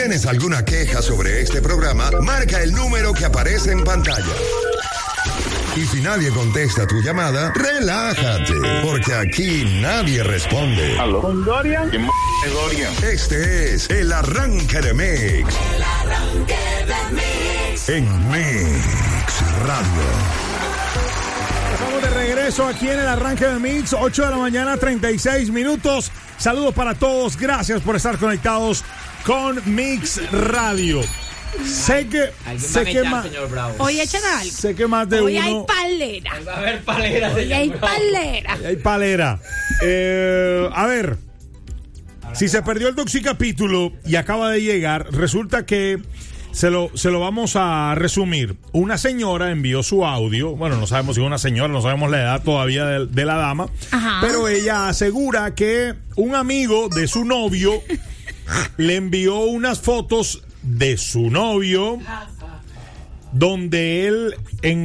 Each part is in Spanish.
¿Tienes alguna queja sobre este programa? Marca el número que aparece en pantalla. Y si nadie contesta tu llamada, relájate, porque aquí nadie responde. ¿Aló? ¿Con Dorian? ¿Quién es Dorian? Este es el arranque de Mix. El arranque de Mix. En Mix Radio. Estamos de regreso aquí en el arranque de Mix, 8 de la mañana, 36 minutos. Saludos para todos, gracias por estar conectados con Mix Radio. Sé que más, hoy echan algo. sé que más de hoy uno. Hay palera. Va a haber palera. Hoy hay palera. Hay palera. A ver, si se perdió el Doxicapítulo y acaba de llegar, resulta que se lo vamos a resumir. Una señora envió su audio. Bueno, no sabemos si es una señora, no sabemos la edad todavía de la dama. Ajá. Pero ella asegura que un amigo de su novio le envió unas fotos de su novio donde él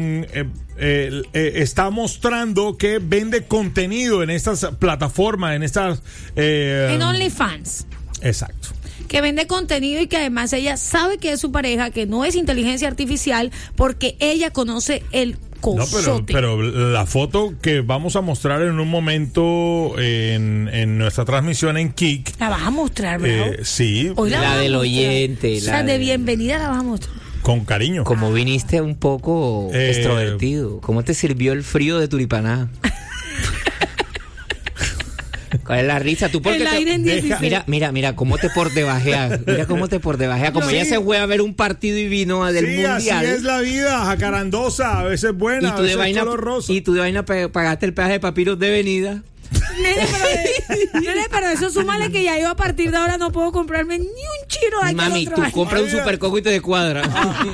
está mostrando que vende contenido en estas plataformas, en estas... en OnlyFans. Exacto. Que vende contenido y que además ella sabe que es su pareja, que no es inteligencia artificial, porque ella conoce el cosote. Pero la foto que vamos a mostrar en un momento en nuestra transmisión en Kik. ¿La vas a mostrar, bro? Sí. Hoy La del oyente. O sea, de bienvenida la vas a mostrar. Con cariño. Como viniste un poco extrovertido. ¿Cómo te sirvió el frío de Turipaná? ¿Cuál es la risa? ¿Tú por qué El aire en 16. Mira cómo te portebajea. Mira cómo te portebajea. Como Sí. ella se fue a ver un partido y vino del Sí, mundial. así es la vida, jacarandosa, a veces buena, a veces color rosa. Y tú de vaina pagaste el peaje de papiros de venida. Nene, pero eso súmale que ya yo a partir de ahora no puedo comprarme ni un chiro de Mami, tú compras un supercoco y te descuadra.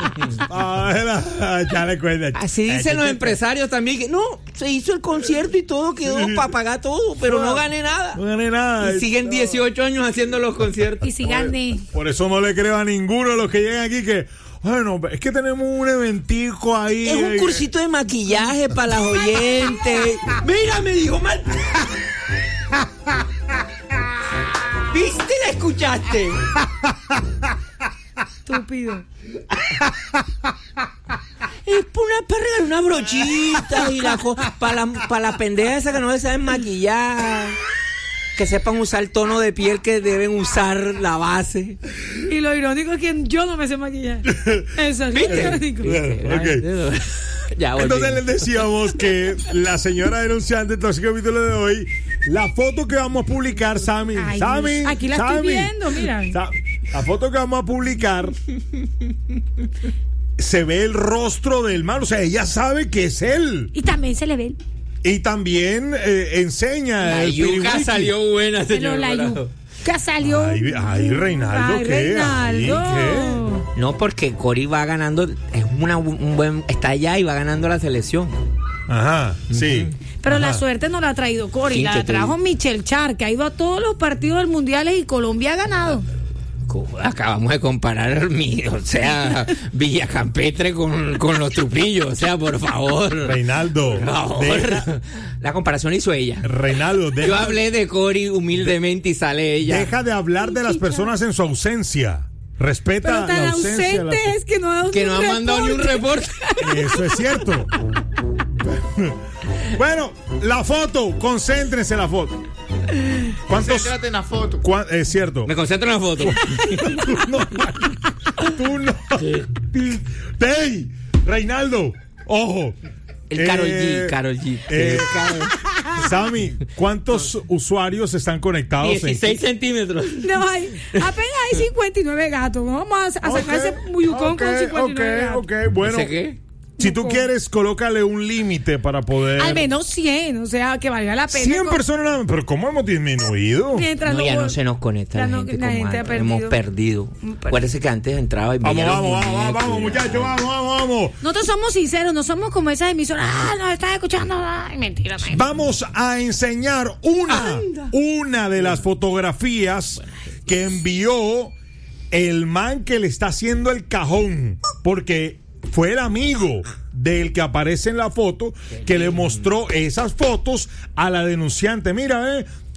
Ya le cuenta. Así dicen los empresarios también, que no, se hizo el concierto y todo quedó para pagar todo, pero no gané nada. No gané nada. Y siguen 18 años haciendo los conciertos. Y si gane. Por eso no le creo a ninguno de los que llegan aquí que, bueno, es que tenemos un eventico ahí. Es un cursito de maquillaje para las oyentes. Mira, me dijo mal. ¿Viste? ¿La escuchaste? Estúpido. Es para regalar una brochita y para la pendeja esa que no se saben maquillar. Que sepan usar el tono de piel que deben usar, la base. Y lo irónico es que yo no me sé maquillar. Eso es ¿Viste? lo irónico. Ok. Ya, Entonces les decíamos que la señora denunciante del capítulo de hoy, la foto que vamos a publicar, Sammy, Ay, Sammy, aquí la estoy viendo, mira. La foto que vamos a publicar se ve el rostro del mal, o sea, ella sabe que es él. Y también se le ve. Y también enseña. La el yuca piriwiki. salió buena, Pero señor. la Bravo. yuca salió. Ay, Reinaldo, Ay, ¿qué? Reinaldo. Ay, No, porque Cori va ganando, es un buen, está allá y va ganando la selección. ¿qué? Ajá, sí. Pero Ajá. la suerte no la ha traído Cori, Sí, la que te trajo digo. Michelle Char, que ha ido a todos los partidos del mundiales y Colombia ha ganado. Acabamos de comparar o sea, Villa Campestre con los Trujillos, o sea, por favor. Reinaldo, Por favor. La comparación hizo ella. Reinaldo, Yo hablé de Cori humildemente y sale ella. deja de hablar de las personas en su ausencia. Respeta Pero tan la ausencia. de ausente la- es que no ha dado Que no ha mandado ni un reporte. Eso es cierto. Bueno, la foto, concéntrense en la foto. ¿Cuántos? Concéntrate en la foto. Es cierto. Me concentro en la foto. Tú no. ¡Ey! Reinaldo, ojo. El Karol G. Sammy, ¿cuántos usuarios están conectados? 16 centímetros. No, apenas hay 59 gatos. Vamos a sacar ese muyucón con 59 gatos. Ok, bueno. ¿Dice qué? Si tú quieres, colócale un límite para poder. Al menos 100, o sea, que valga la pena. 100 personas nada más. Pero ¿cómo hemos disminuido? Mientras No, ya luego- no se nos conecta ya la no- gente la como gente ha antes. Hemos perdido. Acuérdese que antes entraba y veía los Vamos, muñecos. muchachos, vamos. Nosotros somos sinceros, no somos como esas emisoras. Nos están escuchando. Ay, mentira. Vamos a enseñar una de las fotografías que envió el man que le está haciendo el cajón, porque fue el amigo del que aparece en la foto que le mostró esas fotos a la denunciante. Mira,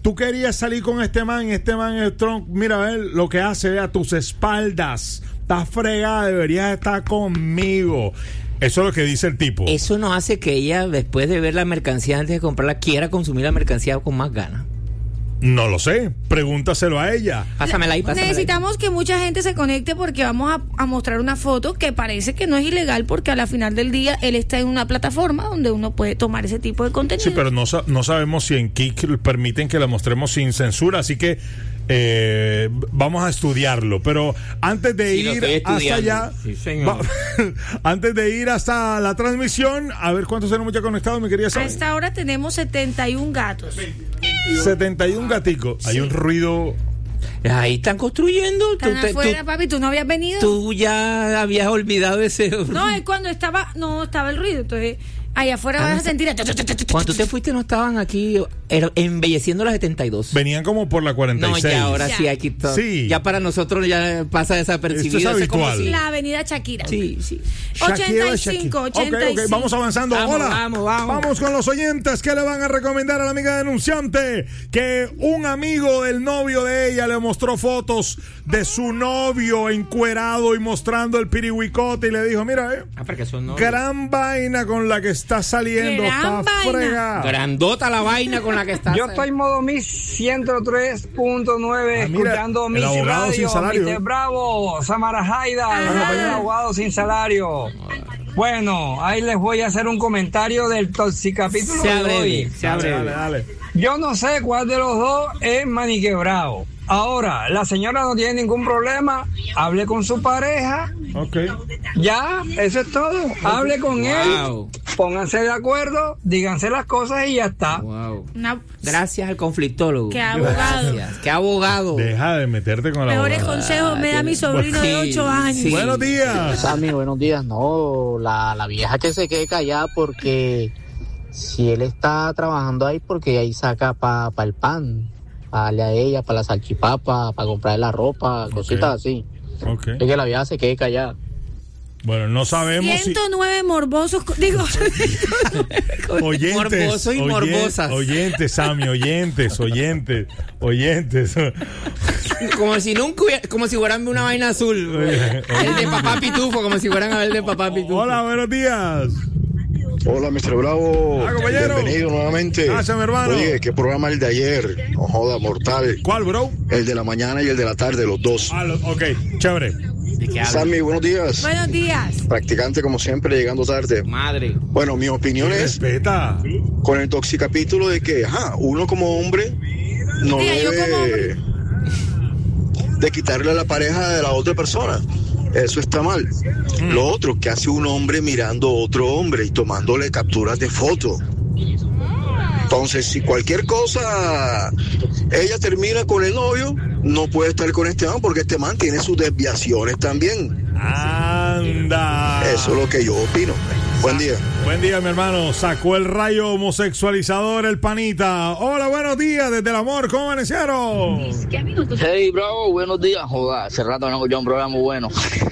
tú querías salir con este man es Trump, mira, a ver lo que hace a tus espaldas, estás fregada, deberías estar conmigo. Eso es lo que dice el tipo. Eso no hace que ella, después de ver la mercancía antes de comprarla, quiera consumir la mercancía con más ganas. No lo sé, pregúntaselo a ella. Pásamela ahí. Necesitamos que mucha gente se conecte porque vamos a mostrar una foto que parece que no es ilegal porque a la final del día él está en una plataforma donde uno puede tomar ese tipo de contenido. Sí, pero no sabemos si en Kik permiten que la mostremos sin censura, así que vamos a estudiarlo. Pero antes de ir hasta allá, sí, antes de ir hasta la transmisión, a ver cuántos tenemos ya conectados, mi querida Sara. A esta hora tenemos 71 gatos. 71 gaticos. Hay un ruido. Ahí están construyendo. Están afuera, papi, tú no habías venido. Tú ya habías olvidado ese. No, es cuando estaba el ruido, entonces allá afuera vas a sentir. Cuando tú te fuiste no estaban aquí embelleciendo la 72. Venían como por la 46. No, ya ahora Ya. sí aquí todo. Sí. Ya para nosotros ya pasa desapercibido. Esto es Eso como habitual. si- La avenida Shakira. Sí, sí. 85, 85. Ok, vamos avanzando. Vamos, Hola. vamos. con los oyentes que le van a recomendar a la amiga denunciante que un amigo del novio de ella le mostró fotos de su novio encuerado y mostrando el pirihuicote y le dijo, mira, Porque son no. gran vaina con la que está saliendo, Gran está vaina. fregada. Grandota la vaina con la que está. Yo estoy en modo Mix 103.9 Ah, mira, escuchando el Mix abogado Radio, sin salario. Mr. Bravo, Samara Haida, el abogado sin salario. Bueno, ahí les voy a hacer un comentario del toxicapítulo Sea de breve, hoy. sea Dale, breve. dale. Yo no sé cuál de los dos es maniquebrado. Ahora, la señora no tiene ningún problema, hable con su pareja, Ok. ya, eso es todo. Hable con Wow. él, pónganse de acuerdo, díganse las cosas y ya está. Wow. Una- Gracias al conflictólogo. Qué abogado. Gracias. Qué abogado. Deja de meterte con la Mejores abogada. consejos me da mi sobrino de 8 años. sí. Buenos días. Sammy, buenos días. No, la vieja que se quede callada porque si él está trabajando ahí, porque ahí saca para el pan, para darle a ella, para la salchipapa, para comprarle la ropa, cositas así. Ok. Es que la vieja se quede callada. Bueno, no sabemos si 109 morbosos, digo, oyentes, Morbosos y morbosas. oyentes, Sammy, oyentes. Como si nunca como si fueran una vaina azul. El de Papá Pitufo, como si fueran a ver el de Papá Pitufo. Hola, buenos días. Hola, Mr. Bravo. Ah, compañero. Bienvenido nuevamente. Gracias, mi hermano. Oye, qué programa el de ayer. No joda, mortal. ¿Cuál, bro? El de la mañana y el de la tarde, los dos. Ok, chévere. ¿De qué habla? Sammy, buenos días. buenos días. Practicante como siempre, llegando tarde. Madre. Bueno, mi opinión es Respeta. con el toxicapítulo de que, uno como hombre no Diga, yo como debe de quitarle a la pareja de la otra persona. Eso está mal. Lo otro, que hace un hombre mirando a otro hombre y tomándole capturas de foto. Entonces, si cualquier cosa ella termina con el novio, no puede estar con este man porque este man tiene sus desviaciones también. Anda. Eso es lo que yo opino. Buen día. Buen día, mi hermano. Sacó el rayo homosexualizador el panita. Hola, buenos días desde el amor. ¿Cómo amanecieron? Hey, Bravo, buenos días. Joder, hace rato no escuché un programa bueno.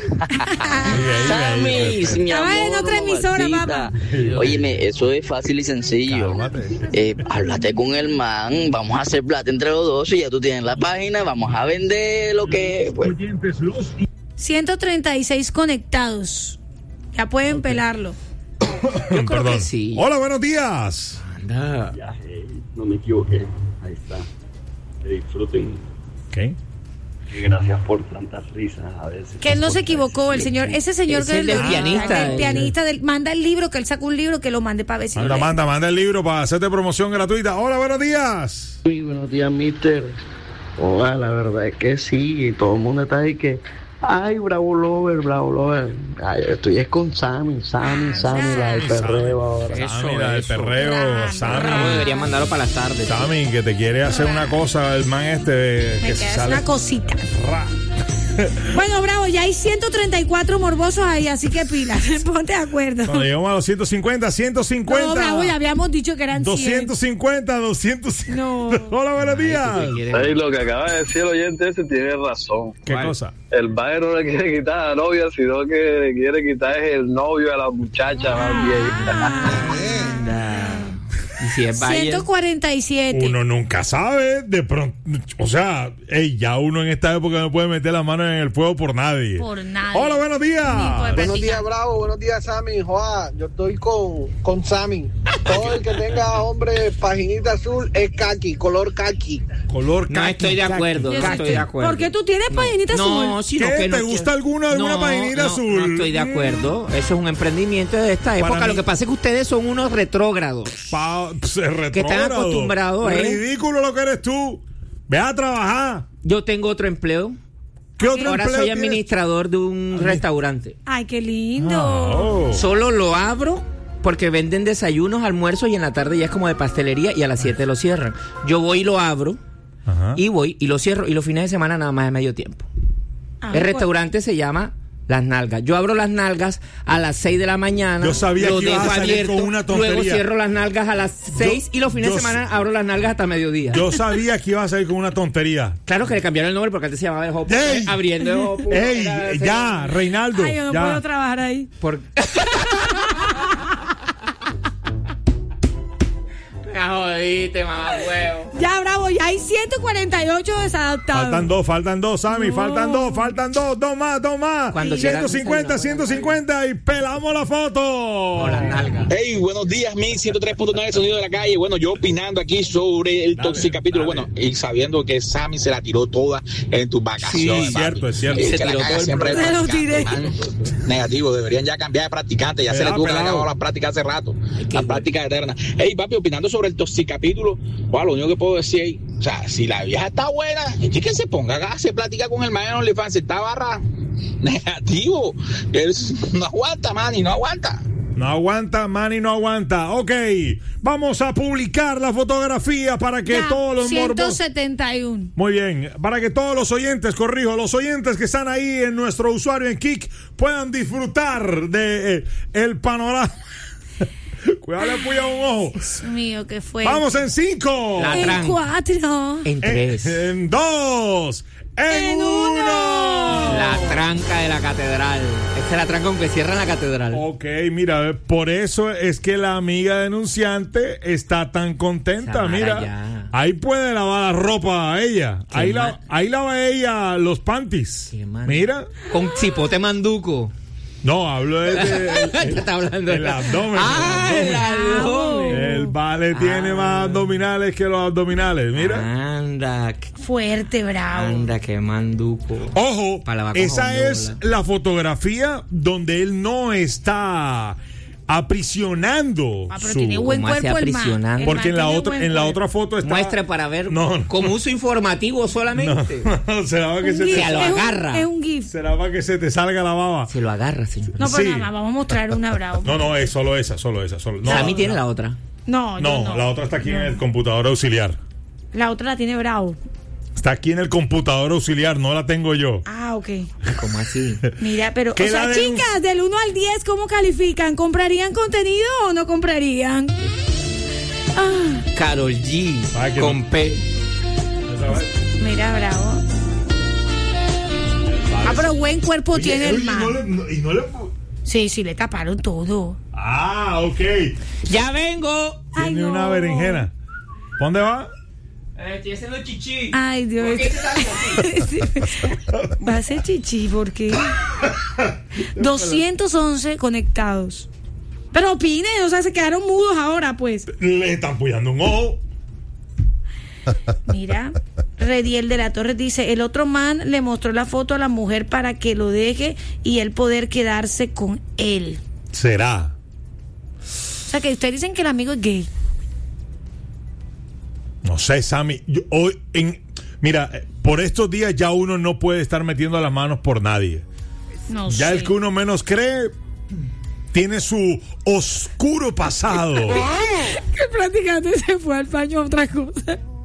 Sammy, si mi Estaba en amor, otra emisora, mamacita. papá. Óyeme, eso es fácil y sencillo. Cálmate. Háblate con el man, vamos a hacer plata entre los dos y ya tú tienes la página, vamos a vender lo que... Pues. 136 conectados. Ya pueden pelarlo. Yo creo Perdón. que sí. Hola, buenos días. Anda. No me equivoqué. Ahí está. Que disfruten. ¿Qué? Y gracias por tantas risas. A veces. Que él no se equivocó, el señor, ese señor Es que el del pianista, el el- pianista manda el libro, que él sacó un libro que lo mande para ver si lo lee. Manda el libro para hacerte promoción gratuita. Hola, buenos días. Muy buenos días, mister. Oiga, la verdad es que sí, y todo el mundo está ahí que, ay, Bravo Lover. Ay, estoy es con Sammy, la del perreo ahora. Sammy, la del perreo. Bravo, Sammy. debería mandarlo para las tardes. Sammy, que te quiere hacer una cosa, el man este. Me Que queda sale. una cosita. Ra. Bueno, Bravo, ya hay 134 morbosos ahí, así que pilas. Ponte de acuerdo. Cuando llegamos a los 150, 150. No, Bravo, ya habíamos dicho que eran 100. 250, 250. No. Hola, buenos días. Ay, lo que acaba de decir el oyente ese tiene razón. ¿Qué ¿Cuál? cosa? El baile no le quiere quitar a la novia, sino que le quiere quitar es el novio a la muchacha más bien. Anda. si es Bayern. 147. Uno nunca sabe, de pronto, o sea, ya uno en esta época no puede meter la mano en el fuego por nadie. Por nadie. Hola, buenos días. Buenos días, Bravo. Buenos días, Sammy. Joa, yo estoy con Sammy. Todo el que tenga, hombre, paginita azul es kaki, color kaki. Color kaki. No estoy de acuerdo, no estoy de acuerdo. ¿Por qué tú tienes paginita azul? No, sino ¿Qué? que no ¿Te gusta alguna paginita azul? No estoy de acuerdo. Eso es un emprendimiento de esta época. Lo que pasa es que ustedes son unos retrógrados. Que están acostumbrados, Ridículo lo que eres tú. Ve a trabajar. Yo tengo otro empleo. ¿Qué otro Ahora empleo soy tienes? administrador de un restaurante. Ay, qué lindo. Solo lo abro porque venden desayunos, almuerzos y en la tarde ya es como de pastelería y a las 7 lo cierran. Yo voy y lo abro y voy y lo cierro y los fines de semana nada más de medio tiempo. El restaurante se llama Las Nalgas. Yo abro Las Nalgas a las 6 de la mañana. Yo sabía lo que ibas dejo a salir abierto, con una tontería. luego cierro Las Nalgas a las 6 y los fines de semana abro Las Nalgas hasta mediodía. Yo sabía que iba a salir con una tontería. Claro que le cambiaron el nombre porque antes se llamaba el Hopo. Abriendo el Hopo. ¡Ey! Ya, Reinaldo. Ay, yo no ya. puedo trabajar ahí. Me jodiste, mamá huevo. Ya, Bravo, ya hay 148 desadaptados. Faltan dos, Sammy, faltan dos más. Cuando 150 y pelamos la foto. Hey, buenos días, 103.9 sonido de la calle. Bueno, yo opinando aquí sobre el Toxicapítulo. Bueno, y sabiendo que Sammy se la tiró toda en tus vacaciones. Sí, es cierto. Se tiró todo siempre. Se lo tiré. Negativo, deberían ya cambiar de practicante. Ya se le tuvo que haber acabado la práctica hace rato. La práctica eterna. Hey, papi, opinando sobre el Toxicapítulo, wow, lo único que puedo decir es, o sea, si la vieja está buena, es que se ponga acá, se platica con el man en OnlyFans, está barra. Negativo. No aguanta, man, y no aguanta. No aguanta, Manny, no aguanta. Ok, vamos a publicar la fotografía para que todos los 171. Muy bien, para que todos los oyentes, los oyentes que están ahí en nuestro usuario en Kik puedan disfrutar de el panorama. Cuidado, le puya un ojo. Dios mío, ¿qué fue? Vamos en 5. En 4. En 3. En 2. En 1. La tranca de la catedral. Esta es la tranca aunque cierran la catedral. Ok, mira, por eso es que la amiga denunciante está tan contenta. Samara, mira, ya. ahí puede lavar la ropa a ella. Ahí lava ella los panties. Mira. Con cipote manduco. No, hablo está hablando el abdomen. El abdomen. El vale tiene más abdominales que los abdominales, mira. Anda. Fuerte, Bravo. Anda, qué manduco. Ojo, esa es la fotografía donde él no está aprisionando. Pero tiene buen cuerpo el man. Porque en la otra foto está. Muestra para ver como uso informativo solamente. No, será para que se lo agarra. Es un GIF. Será para que se te salga la baba. Se lo agarra, señor. No, pero nada más, vamos a mostrar una, Bravo. No, es solo esa. No, Sammy tiene la otra. No, la otra está aquí en el computador auxiliar. La otra la tiene Bravo. Está aquí en el computador auxiliar, no la tengo yo. Ah, ok. ¿Cómo así? Mira, pero, o sea, chicas, del 1 al 10, ¿cómo califican? ¿Comprarían contenido o no comprarían? Karol G con P. Mira, Bravo. Pero buen cuerpo tiene el man. Sí, le taparon todo. Ah, ok. Ya vengo. Tiene una berenjena. ¿Dónde va? Estoy haciendo chichi. Ay, Dios. ¿Por qué se va a hacer chichi, ¿por qué? 211 conectados. Pero opinen, o sea, se quedaron mudos ahora, pues. Le están puyando un ojo. Mira, Rediel de la Torre dice, el otro man le mostró la foto a la mujer para que lo deje y él poder quedarse con él. ¿Será? O sea, que ustedes dicen que el amigo es gay. No sé, Sammy. Mira, por estos días ya uno no puede estar metiendo las manos por nadie. No ya sé. el que uno menos cree tiene su oscuro pasado. Que prácticamente se fue al baño a otra cosa.